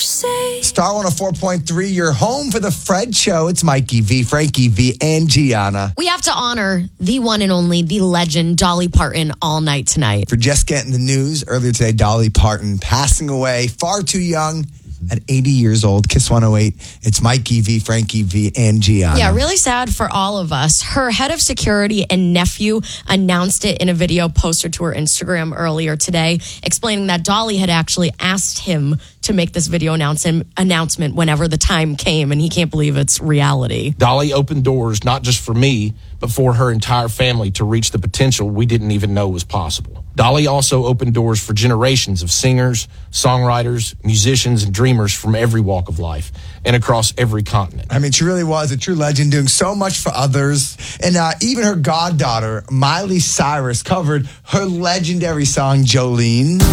say. Star 104.3, your home for the Fred Show. It's Mikey V, Frankie V, and Gianna. We have to honor the one and only, the legend, Dolly Parton, all night tonight. For just getting the news earlier today, Dolly Parton passing away far too young at 80 years old. Kiss 108. It's Mikey V, Frankie V, and Gianna. Yeah, really sad for all of us. Her head of security and nephew announced it in a video posted to her Instagram earlier today, explaining that Dolly had actually asked him to make this video announcement whenever the time came, and he can't believe it's reality. Dolly opened doors not just for me, but for her entire family to reach the potential we didn't even know was possible. Dolly also opened doors for generations of singers, songwriters, musicians, and dreamers from every walk of life and across every continent. I mean, she really was a true legend, doing so much for others. And even her goddaughter, Miley Cyrus, covered her legendary song, Jolene.